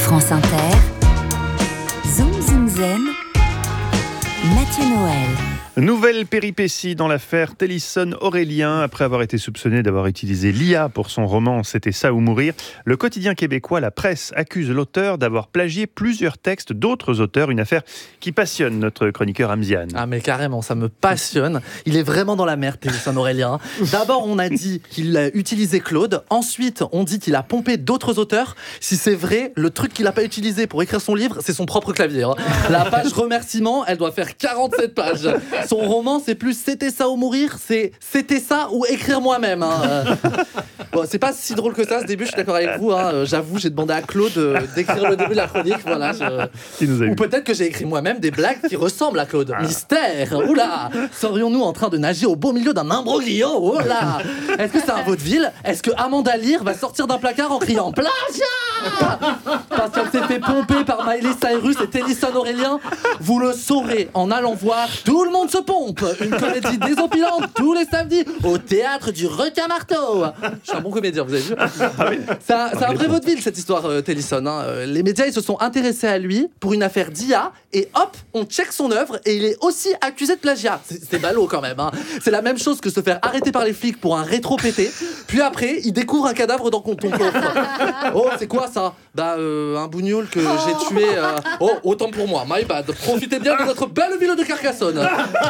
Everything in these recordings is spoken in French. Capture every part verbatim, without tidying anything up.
France Inter, Zoom Zoom Zen, Mathieu Noël. Nouvelle péripétie dans l'affaire Télisson-Aurélien. Après avoir été soupçonné d'avoir utilisé l'I A pour son roman « C'était ça ou mourir », le quotidien québécois La Presse accuse l'auteur d'avoir plagié plusieurs textes d'autres auteurs, une affaire qui passionne notre chroniqueur Amziane. Ah mais carrément, ça me passionne. Il est vraiment dans la merde, Télisson-Aurélien. D'abord, on a dit qu'il a utilisé Claude. Ensuite, on dit qu'il a pompé d'autres auteurs. Si c'est vrai, le truc qu'il n'a pas utilisé pour écrire son livre, c'est son propre clavier. La page remerciement, elle doit faire quarante-sept pages. Son roman, c'est plus « C'était ça ou mourir », c'est « C'était ça ou écrire moi-même ». Hein. Bon, c'est pas si drôle que ça, ce début, je suis d'accord avec vous. Hein. J'avoue, j'ai demandé à Claude euh, d'écrire le début de la chronique. Voilà, je... nous a Ou eu. peut-être que j'ai écrit moi-même des blagues qui ressemblent à Claude. Ah. Mystère. Oula. Serions-nous en train de nager au beau milieu d'un imbroglio? Oh là. Est-ce que c'est un vaudeville? Est-ce que Amanda Lear va sortir d'un placard en criant plagiat parce qu'elle s'est fait pomper par Miley Cyrus et Télisson-Aurélien? Vous le saurez en allant voir Tout le monde se pompe, une comédie désopilante tous les samedis au théâtre du Requin-Marteau. Je suis un bon comédien, vous avez vu? C'est un, c'est un vrai vaudeville cette histoire, euh, Télisson. Hein. Les médias ils se sont intéressés à lui pour une affaire d'I A et hop, on check son œuvre et il est aussi accusé de plagiat. C'est, c'est ballot quand même. Hein. C'est la même chose que se faire arrêter par les flics pour un rétro pété. Puis après, il découvre un cadavre dans ton coffre. Oh, c'est quoi ça? Bah, euh, un bougnoul que j'ai tué. Euh... Oh, autant pour moi, my bad. Profitez bien de notre belle ville de Carcassonne.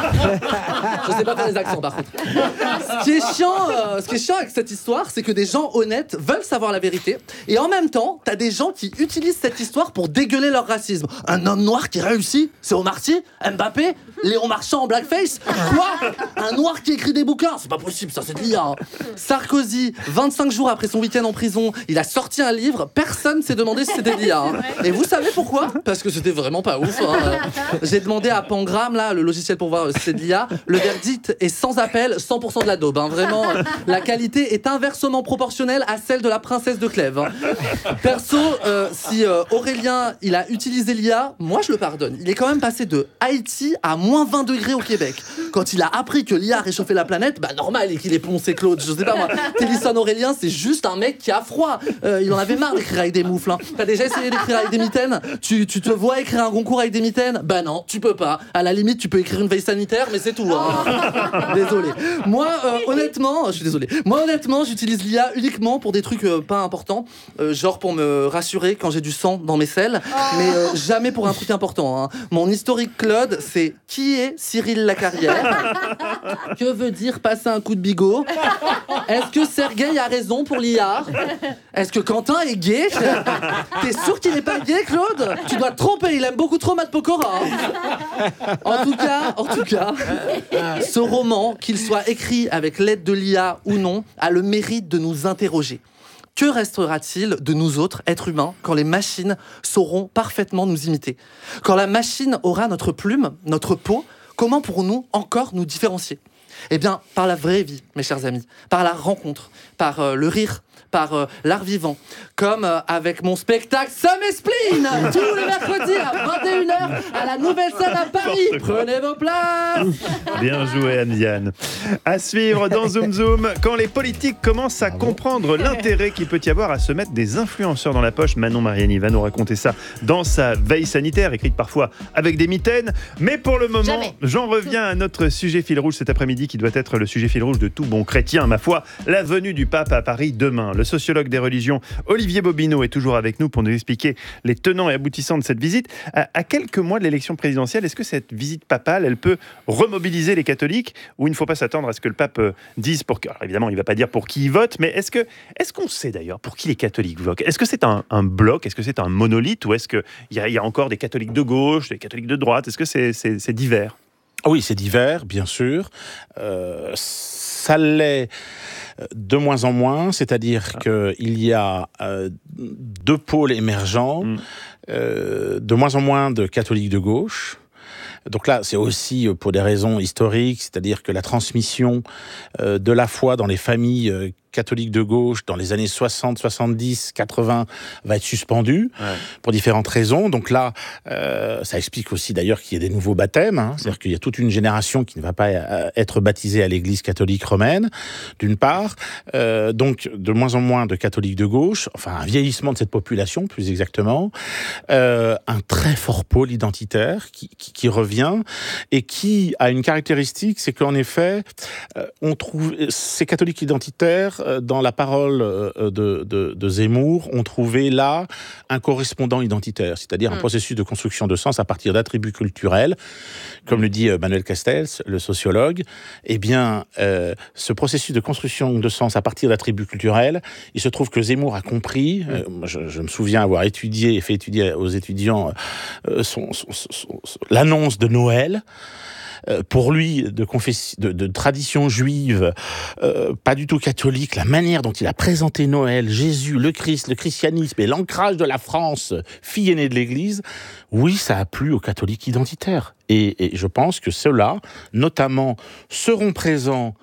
Je sais pas faire les accents par contre. Ce qui est chiant, euh, ce qui est chiant avec cette histoire, c'est que des gens honnêtes veulent savoir la vérité, et en même temps, t'as des gens qui utilisent cette histoire pour dégueuler leur racisme. Un homme noir qui réussit, c'est Omar Sy, Mbappé, Léon Marchand en blackface. Quoi? Un noir qui écrit des bouquins? C'est pas possible, ça c'est de l'I A. Hein. Sarkozy, vingt-cinq jours après son week-end en prison, il a sorti un livre. Personne s'est demandé si c'était de l'I A. Hein. Et vous savez pourquoi? Parce que c'était vraiment pas ouf. Hein. J'ai demandé à Pangram, là, le logiciel pour voir si c'est de l'I A. Le verdict est sans appel, cent pour cent de la daube. Hein. Vraiment, la qualité est inversement proportionnelle à celle de la princesse de Clèves. Hein. Perso, euh, si euh, Aurélien il a utilisé l'I A, moi je le pardonne. Il est quand même passé de Haïti à moins vingt degrés au Québec. Quand il a appris que l'I A réchauffait la planète, bah normal et qu'il ait poncé Claude. Je sais pas moi. Télisson-Aurélien, c'est juste un mec qui a froid. Euh, il en avait marre d'écrire avec des moufles. Hein. T'as déjà essayé d'écrire avec des mitaines? tu, tu te vois écrire un concours avec des mitaines? Bah non, tu peux pas. À la limite, tu peux écrire une veille sanitaire, mais c'est tout. Hein. Désolé. Moi, euh, honnêtement, je suis désolé. Moi, honnêtement, j'utilise l'I A uniquement pour des trucs euh, pas importants, euh, genre pour me rassurer quand j'ai du sang dans mes selles, mais euh, jamais pour un truc important. Hein. Mon historique Claude, c'est qui est Cyril Lacarrière? Que veut dire passer un coup de bigot? Est-ce que Sergueï a raison pour l'I A? Est-ce que Quentin est gay? T'es sûr qu'il n'est pas gay, Claude? Tu dois te tromper, il aime beaucoup trop Matt Pokora. Hein. En tout cas, en tout cas, ce roman, qu'il soit écrit avec l'aide de l'I A ou non, a le mérite de nous interroger. Que restera-t-il de nous autres, êtres humains, quand les machines sauront parfaitement nous imiter? Quand la machine aura notre plume, notre peau, comment pourrons-nous encore nous différencier? Eh bien, par la vraie vie, mes chers amis, par la rencontre, par euh, le rire, par euh, l'art vivant, comme euh, avec mon spectacle Some et Spleen, tous les mercredis à vingt et une heures à la Nouvelle Scène à Paris. Prenez vos places. Bien joué, Anne-Diane. À suivre dans Zoom Zoom, quand les politiques commencent à comprendre l'intérêt qu'il peut y avoir à se mettre des influenceurs dans la poche. Manon Mariani va nous raconter ça dans sa veille sanitaire, écrite parfois avec des mitaines. Mais pour le moment, Jamais. j'en reviens à notre sujet fil rouge cet après-midi, qui doit être le sujet fil rouge de tout bon chrétien, ma foi, la venue du pape à Paris demain. Le sociologue des religions Olivier Bobineau est toujours avec nous pour nous expliquer les tenants et aboutissants de cette visite. À, à quelques mois de l'élection présidentielle, est-ce que cette visite papale, elle peut remobiliser les catholiques, ou il ne faut pas s'attendre à ce que le pape dise pour qui... Alors évidemment, il ne va pas dire pour qui il vote, mais est-ce que est-ce qu'on sait d'ailleurs pour qui les catholiques votent? Est-ce que c'est un, un bloc? Est-ce que c'est un monolithe? Ou est-ce qu'il y, y a encore des catholiques de gauche, des catholiques de droite? Est-ce que c'est, c'est, c'est divers? Oui, c'est divers, bien sûr. Euh, ça l'est de moins en moins, c'est-à-dire ah. qu'il y a euh, deux pôles émergents, mm. euh, de moins en moins de catholiques de gauche. Donc là, c'est aussi pour des raisons historiques, c'est-à-dire que la transmission euh, de la foi dans les familles euh, catholique de gauche dans les années soixante, soixante-dix, quatre-vingts va être suspendu ouais. pour différentes raisons. Donc là, euh, ça explique aussi d'ailleurs qu'il y ait des nouveaux baptêmes. Hein. C'est-à-dire qu'il y a toute une génération qui ne va pas être baptisée à l'église catholique romaine, d'une part. Euh, donc de moins en moins de catholiques de gauche, enfin un vieillissement de cette population, plus exactement. Euh, un très fort pôle identitaire qui, qui, qui revient et qui a une caractéristique, c'est qu'en effet, euh, on trouve ces catholiques identitaires, euh, dans la parole euh, de, de, de Zemmour, ont trouvé là un correspondant identitaire, c'est-à-dire mmh. un processus de construction de sens à partir d'attributs culturels, comme mmh. le dit euh, Manuel Castells, le sociologue. Eh bien, euh, ce processus de construction de sens à partir d'attributs culturels, il se trouve que Zemmour a compris, mmh. euh, je, je me souviens avoir étudié et fait étudier aux étudiants euh, son, son, son, son, l'annonce de Noël. Pour lui, de, confession, de, de tradition juive, euh, pas du tout catholique, la manière dont il a présenté Noël, Jésus, le Christ, le christianisme et l'ancrage de la France, fille aînée de l'Église, oui, ça a plu aux catholiques identitaires. Et, et je pense que ceux-là, notamment, seront présents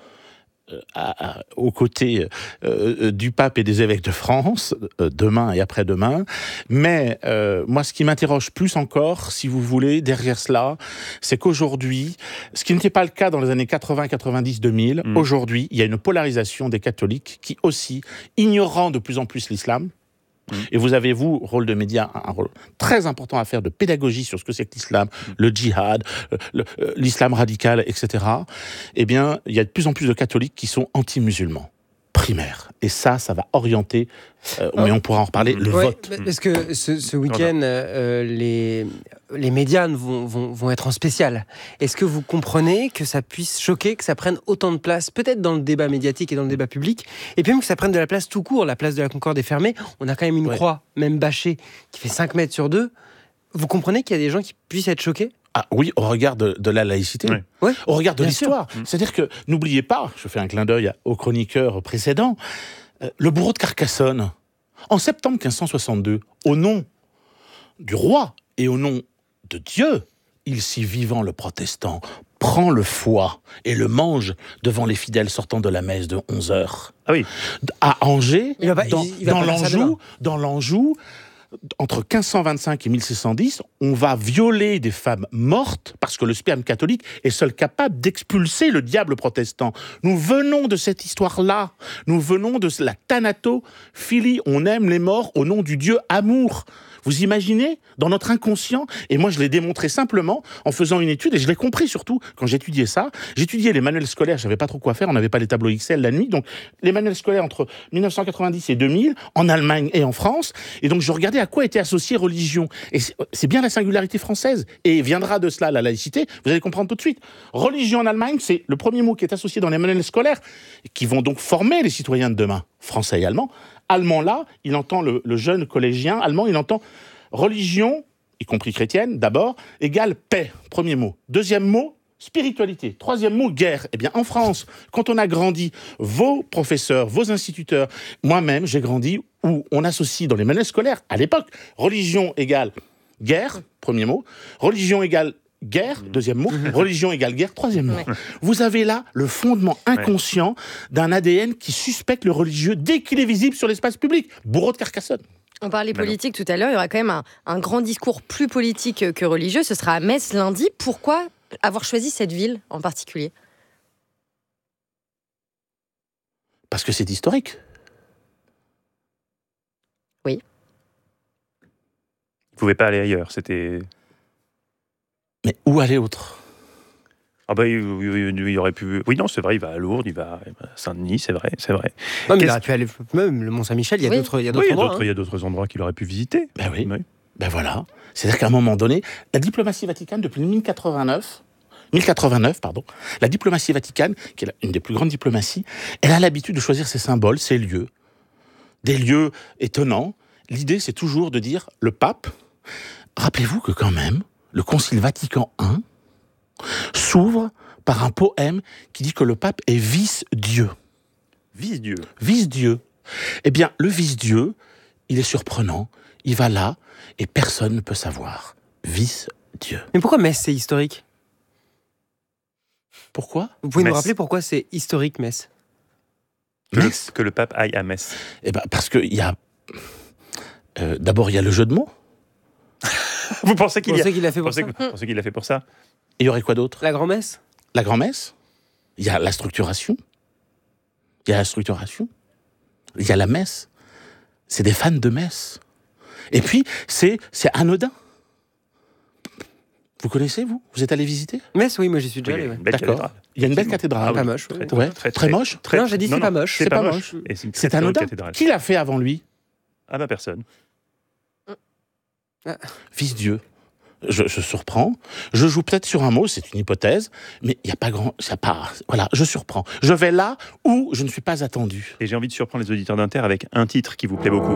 À, à, aux côtés euh, du pape et des évêques de France, euh, demain et après-demain. Mais euh, moi, ce qui m'interroge plus encore, si vous voulez, derrière cela, c'est qu'aujourd'hui, ce qui n'était pas le cas dans les années quatre-vingts, quatre-vingt-dix, deux mille, mmh. aujourd'hui, il y a une polarisation des catholiques qui aussi, ignorant de plus en plus l'islam, et vous avez, vous, rôle de médias, un rôle très important à faire de pédagogie sur ce que c'est que l'islam, le djihad, le, l'islam radical, et cetera. Eh bien, il y a de plus en plus de catholiques qui sont anti-musulmans, primaires. Et ça, ça va orienter, euh, mais on pourra en reparler, le ouais, vote. Parce que ce, ce week-end, euh, les, les médias vont, vont, vont être en spécial. Est-ce que vous comprenez que ça puisse choquer, que ça prenne autant de place, peut-être dans le débat médiatique et dans le débat public, et puis même que ça prenne de la place tout court, la place de la Concorde est fermée, on a quand même une ouais. croix, même bâchée, qui fait cinq mètres sur deux. Vous comprenez qu'il y a des gens qui puissent être choqués ? Ah oui, au regard de, de la laïcité, oui. Oui, au regard de l'histoire. Sûr. C'est-à-dire que, n'oubliez pas, je fais un clin d'œil au chroniqueur précédent, euh, le bourreau de Carcassonne, en septembre quinze cent soixante-deux, au nom du roi et au nom de Dieu, il si vivant le protestant prend le foie et le mange devant les fidèles sortant de la messe de onze heures. Ah oui. À Angers, il va pas, dans, il, il va dans, pas l'Anjou, dans l'Anjou, entre quinze cent vingt-cinq et mille six cent dix, on va violer des femmes mortes parce que le sperme catholique est seul capable d'expulser le diable protestant. Nous venons de cette histoire-là. Nous venons de la thanatophilie. On aime les morts au nom du Dieu amour. Vous imaginez, dans notre inconscient, et moi je l'ai démontré simplement en faisant une étude, et je l'ai compris surtout quand j'étudiais ça. J'étudiais les manuels scolaires, je savais pas trop quoi faire, on n'avait pas les tableaux Excel la nuit, donc les manuels scolaires entre dix-neuf cent quatre-vingt-dix et deux mille, en Allemagne et en France, et donc je regardais à quoi était associée religion. Et c'est, c'est bien la singularité française, et viendra de cela la laïcité, vous allez comprendre tout de suite. Religion en Allemagne, c'est le premier mot qui est associé dans les manuels scolaires, qui vont donc former les citoyens de demain, français et allemands. Allemand là, il entend le, le jeune collégien allemand, il entend religion, y compris chrétienne, d'abord, égale paix, premier mot. Deuxième mot, spiritualité. Troisième mot, guerre. Eh bien, en France, quand on a grandi, vos professeurs, vos instituteurs, moi-même, j'ai grandi où on associe dans les manuels scolaires, à l'époque, religion égale guerre, premier mot, religion égale guerre, deuxième mot, religion égale guerre, troisième mot. Ouais. Vous avez là le fondement inconscient ouais. d'un A D N qui suspecte le religieux dès qu'il est visible sur l'espace public. Bourreau de Carcassonne. On parlait politique tout à l'heure, il y aura quand même un, un grand discours plus politique que religieux, ce sera à Metz lundi. Pourquoi avoir choisi cette ville en particulier ? Parce que c'est historique. Oui. Vous ne pouvez pas aller ailleurs, c'était... Mais où aller autre ? Ah bah, il, il, il aurait pu... Oui, non, c'est vrai, il va à Lourdes, il va à Saint-Denis, c'est vrai, c'est vrai. Non, mais il aurait pu aller même le Mont-Saint-Michel, il y a oui. d'autres, il y a d'autres oui, endroits. Il y a d'autres, hein. Il y a d'autres endroits qu'il aurait pu visiter. Ben oui, oui. Ben voilà. C'est-à-dire qu'à un moment donné, la diplomatie vaticane, depuis mille quatre-vingt-neuf, mille quatre-vingt-neuf, pardon, la diplomatie vaticane, qui est une des plus grandes diplomaties, elle a l'habitude de choisir ses symboles, ses lieux, des lieux étonnants. L'idée, c'est toujours de dire, le pape, rappelez-vous que quand même, le Concile Vatican I s'ouvre par un poème qui dit que le pape est vice-dieu. Vice-dieu. Vice-dieu. Eh bien, le vice-dieu, il est surprenant, il va là, et personne ne peut savoir. Vice-dieu. Mais pourquoi Metz, c'est historique ? Pourquoi ? Vous pouvez Metz. nous rappeler pourquoi c'est historique, Metz ? que le, Metz. que le pape aille à Metz? Eh ben, parce qu'il y a... Euh, d'abord, il y a le jeu de mots. Vous pensez qu'il Vous y a... pensez qu'il l'a fait Vous pour pensez, ça que- vous pensez qu'il l'a fait pour ça? Et il y aurait quoi d'autre? La grand-messe? La grand-messe. Il y a la structuration. Il y a la structuration. Il y a la messe. C'est des fans de messe. Et puis, c'est, c'est anodin. Vous connaissez, vous? Vous êtes allé visiter? Metz, oui, moi j'y suis déjà Oui, allé. une Ouais. belle D'accord. cathédrale. Il y a une belle Effectivement. cathédrale. Ah oui, Pas moche, très, ouais. très, Ouais. très, Très moche très- Non, j'ai dit c'est pas moche. C'est C'est pas pas moche. moche. Et c'est une très, C'est très bonne anodin. cathédrale. Qui l'a fait avant lui? Ah bah personne. Fils Dieu. Je, je surprends. Je joue peut-être sur un mot, c'est une hypothèse, mais il n'y a pas grand... Y a pas, voilà, je surprends. Je vais là où je ne suis pas attendu. Et j'ai envie de surprendre les auditeurs d'Inter avec un titre qui vous plaît beaucoup.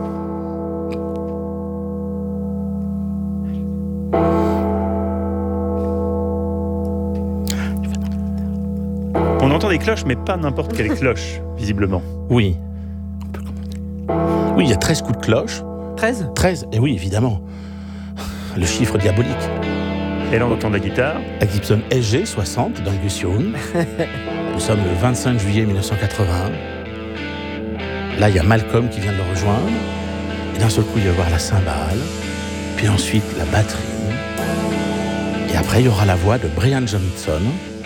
On entend des cloches, mais pas n'importe quelle cloche, visiblement. Oui. Oui, il y a treize coups de cloche. treize? treize, et oui, évidemment. Le chiffre diabolique. Et là, on entend de la guitare. La Gibson S G soixante d'Angus Young. Nous sommes le vingt-cinq juillet mille neuf cent quatre-vingt-un. Là, il y a Malcolm qui vient de le rejoindre. Et d'un seul coup, il va y avoir la cymbale. Puis ensuite, la batterie. Et après, il y aura la voix de Brian Johnson.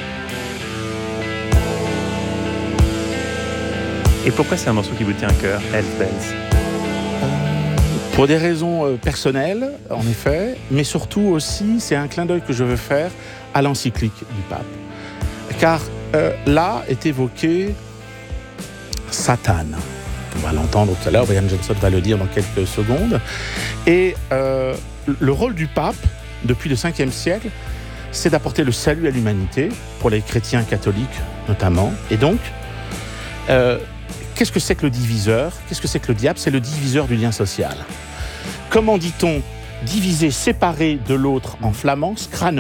Et pourquoi c'est un morceau qui vous tient à cœur, Hells Bells? Pour des raisons euh, personnelles, en effet, mais surtout aussi, c'est un clin d'œil que je veux faire à l'encyclique du pape. Car euh, là est évoqué Satan. On va l'entendre tout à l'heure, Brian Johnson va le dire dans quelques secondes. Et euh, le rôle du pape, depuis le cinquième siècle, c'est d'apporter le salut à l'humanité, pour les chrétiens catholiques notamment. Et donc, euh, qu'est-ce que c'est que le diviseur? Qu'est-ce que c'est que le diable? C'est le diviseur du lien social. Comment dit-on diviser, séparer de l'autre en flamand, scrano?